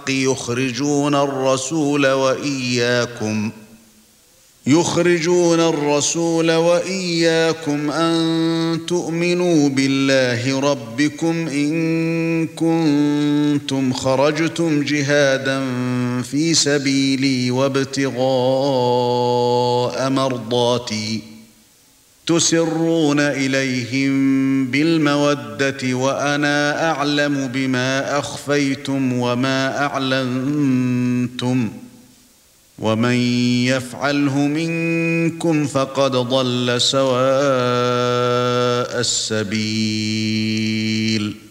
يخرجون الرسول وإياكم أن تؤمنوا بالله ربكم إن كنتم خرجتم جهادا في سبيلي وابتغاء مرضاتي تسرون إليهم بالمودة وأنا أعلم بما أخفيتم وما أعلنتم ومن يفعله منكم فقد ضل سواء السبيل